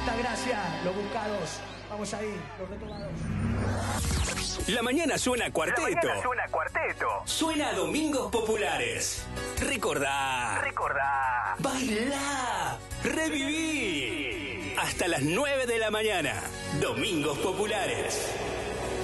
Altagracia, Los Buscados. Vamos ahí, Los Retomados. La mañana suena cuarteto. La mañana suena cuarteto. Suena a Domingos Populares. Recordá. Bailá. Reviví. Hasta las 9 de la mañana. Domingos Populares.